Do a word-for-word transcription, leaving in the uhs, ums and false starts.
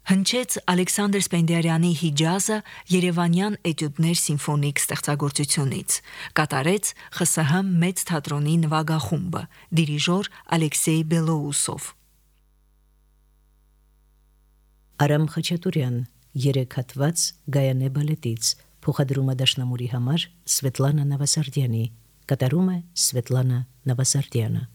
Հնչեց Ալեքսանդր Սպենդիարյանի Հիջազը Երևանյան էտյուդներ սիմֆոնիկ ստեղծագործությունից, կատարեց Խ Սհ մեծ թատրոնի նվագախումբը, դիրիժոր Ալեքսեյ Բելոուսով։ Արամ Խաչատուրյան, երեք հատված Գայանե բալետից, փոխադրումը դաշնամուրի համար Սվետլանա Նավասարդյանի, կատարում է Սվետլանա Նավասարդյանը։